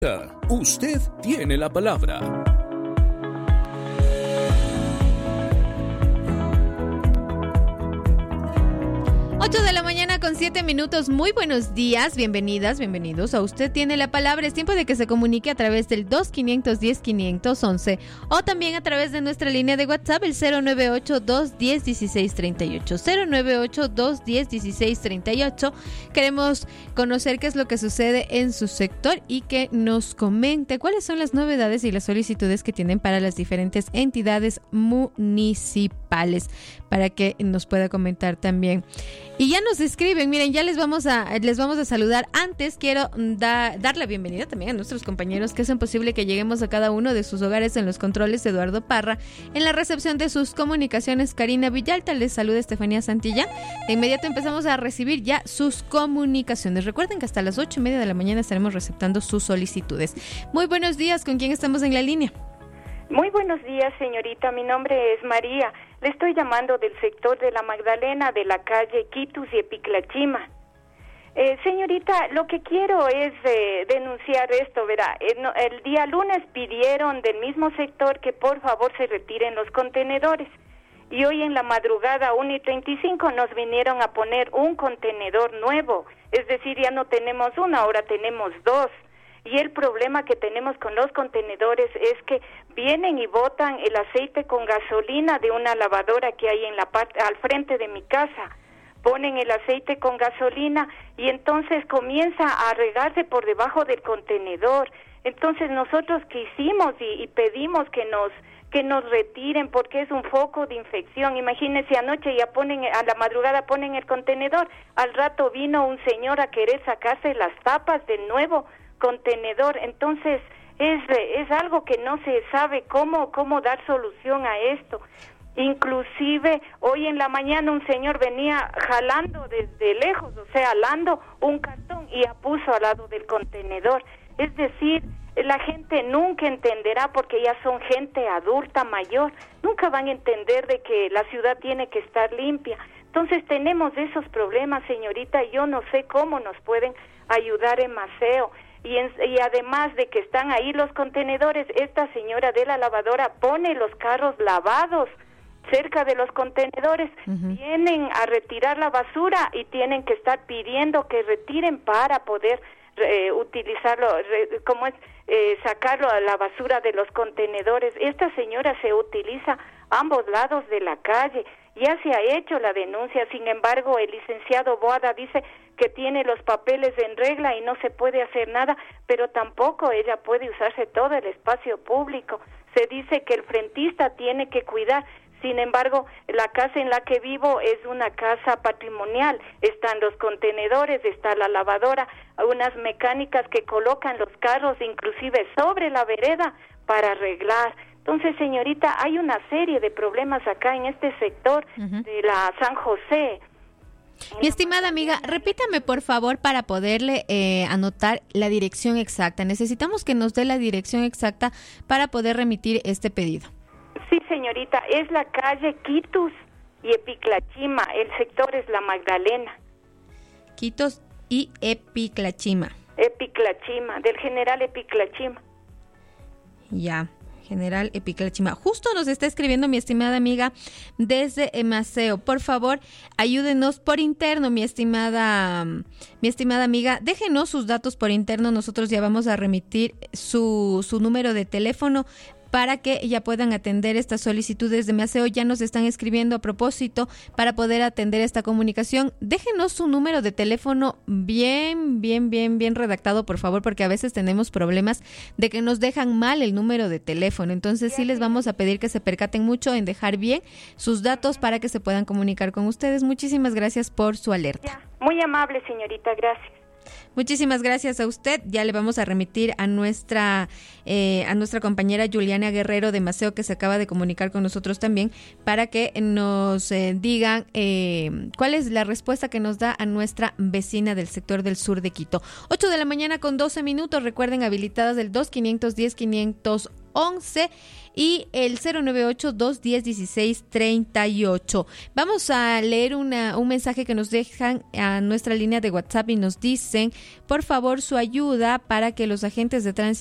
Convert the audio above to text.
Usted tiene la palabra. 8 de la mañana con 7 minutos. Muy buenos días, bienvenidas, bienvenidos a Usted Tiene la Palabra. Es tiempo de que se comunique a través del 2510-511 o también a través de nuestra línea de WhatsApp, el 098-210-1638. 098-210-1638. Queremos conocer qué es lo que sucede en su sector y que nos comente cuáles son las novedades y las solicitudes que tienen para las diferentes entidades municipales, para que nos pueda comentar también. Y ya nos escriben, miren, ya les vamos a saludar. Antes quiero dar la bienvenida también a nuestros compañeros que hacen posible que lleguemos a cada uno de sus hogares. En los controles, Eduardo Parra; en la recepción de sus comunicaciones, Karina Villalta. Les saluda Estefanía Santillán. De inmediato empezamos a recibir ya sus comunicaciones. Recuerden que hasta las 8:30 de la mañana estaremos receptando sus solicitudes. Muy buenos días, ¿con quién estamos en la línea? Muy buenos días, señorita. Mi nombre es María. Le estoy llamando del sector de la Magdalena, de la calle Quitus y Epiclachima. Señorita, lo que quiero es denunciar esto, ¿verdad? El día lunes pidieron del mismo sector que por favor se retiren los contenedores. Y hoy en la madrugada, 1:35, nos vinieron a poner un contenedor nuevo. Es decir, ya no tenemos uno, ahora tenemos dos. Y el problema que tenemos con los contenedores es que vienen y botan el aceite con gasolina de una lavadora que hay en la parte al frente de mi casa. Ponen el aceite con gasolina y entonces comienza a regarse por debajo del contenedor. Entonces nosotros quisimos y pedimos que nos retiren porque es un foco de infección. Imagínense, anoche ya a la madrugada ponen el contenedor, al rato vino un señor a querer sacarse las tapas del nuevo contenedor. Entonces es algo que no se sabe cómo dar solución a esto. Inclusive hoy en la mañana un señor venía jalando desde lejos, o sea, jalando un cartón y ya puso al lado del contenedor. Es decir, la gente nunca entenderá, porque ya son gente adulta, mayor, nunca van a entender de que la ciudad tiene que estar limpia. Entonces tenemos esos problemas, señorita, y yo no sé cómo nos pueden ayudar en Maceo. Y además de que están ahí los contenedores, esta señora de la lavadora pone los carros lavados cerca de los contenedores. Vienen a retirar la basura y tienen que estar pidiendo que retiren para poder utilizarlo, sacarlo a la basura de los contenedores. Esta señora se utiliza ambos lados de la calle. Ya se ha hecho la denuncia, sin embargo, el licenciado Boada dice que tiene los papeles en regla y no se puede hacer nada, pero tampoco ella puede usarse todo el espacio público. Se dice que el frentista tiene que cuidar. Sin embargo, la casa en la que vivo es una casa patrimonial. Están los contenedores, está la lavadora, unas mecánicas que colocan los carros inclusive sobre la vereda para arreglar. Entonces, señorita, hay una serie de problemas acá en este sector de la San José. Mi estimada amiga, repítame por favor para poderle anotar la dirección exacta. Necesitamos que nos dé la dirección exacta para poder remitir este pedido. Sí, señorita, es la calle Quitus y Epiclachima. El sector es la Magdalena. Quitus y Epiclachima. Epiclachima, del general Epiclachima. Ya. General Epiclachima. Justo nos está escribiendo mi estimada amiga desde Maceo. Por favor, ayúdenos por interno, mi estimada amiga. Déjenos sus datos por interno. Nosotros ya vamos a remitir su número de teléfono para que ya puedan atender estas solicitudes de Maceo. Ya nos están escribiendo a propósito para poder atender esta comunicación. Déjenos su número de teléfono bien redactado, por favor, porque a veces tenemos problemas de que nos dejan mal el número de teléfono. Entonces sí les vamos a pedir que se percaten mucho en dejar bien sus datos para que se puedan comunicar con ustedes. Muchísimas gracias por su alerta. Muy amable, señorita, gracias. Muchísimas gracias a usted. Ya le vamos a remitir a nuestra compañera Juliana Guerrero de Maceo, que se acaba de comunicar con nosotros también, para que nos digan cuál es la respuesta que nos da a nuestra vecina del sector del sur de Quito. 8 de la mañana con 12 minutos. Recuerden, habilitadas del 2510-511 11 y el 098-210-1638. Vamos a leer un mensaje que nos dejan a nuestra línea de WhatsApp y nos dicen, por favor, su ayuda para que los agentes de tránsito